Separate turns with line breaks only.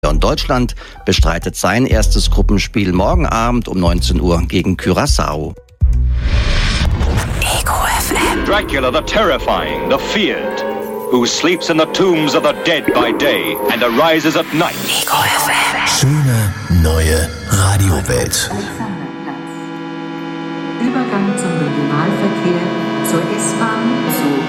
Und Deutschland bestreitet sein erstes Gruppenspiel morgen Abend um 19 Uhr gegen Curaçao.
Ego FM.
Dracula the terrifying, the feared, who sleeps in the tombs of the dead by day and arises at night.
Ego FM.
Schöne neue Radiowelt.
Übergang zum Regionalverkehr, zur S-Bahn, Zug